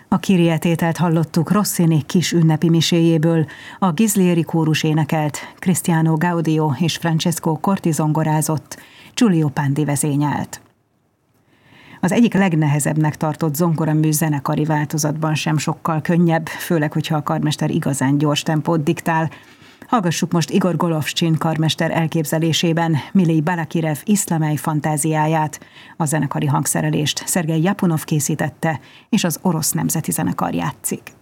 A Kyrie-tételt hallottuk Rossini kis ünnepi miséjéből, a Ghislieri kórus énekelt, Cristiano Gaudio és Francesco Corti zongorázott, Giulio Pandi vezényelt. Az egyik legnehezebbnek tartott zongoramű zenekari változatban sem sokkal könnyebb, főleg, hogyha a karmester igazán gyors tempót diktál. Hallgassuk most Igor Golovschin karmester elképzelésében Milij Balakirev Iszlamely fantáziáját. A zenekari hangszerelést Szergej Ljapunov készítette, és az Orosz Nemzeti Zenekar játszik.